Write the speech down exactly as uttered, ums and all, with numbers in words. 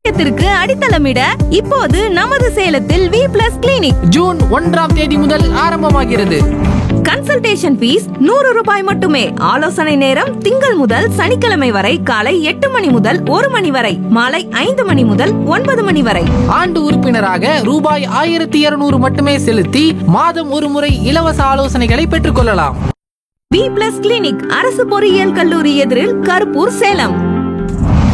த்திற்கு அடித்தளமிட இப்போது நமது சேலத்தில் வி பிளஸ் கிளினிக் ஜூன் ஒன்றாம் தேதி முதல் ஆரம்பமாகிறது. கன்சல்டேஷன் ஃபீஸ் நூறு ரூபாய் மட்டுமே. ஆலோசனை நேரம் திங்கள் முதல் சனிக்கிழமை வரை காலை எட்டு மணி முதல் ஒரு மணி வரை, மாலை ஐந்து மணி முதல் ஒன்பது மணி வரை. ஆண்டு உறுப்பினராக ரூபாய் ஆயிரத்தி இருநூறு மட்டுமே செலுத்தி மாதம் ஒரு முறை இலவச ஆலோசனைகளை பெற்றுக் கொள்ளலாம். வி பிளஸ் கிளினிக் அரசு பொறியியல் கல்லூரி எதிரில் கருப்பூர், சேலம்.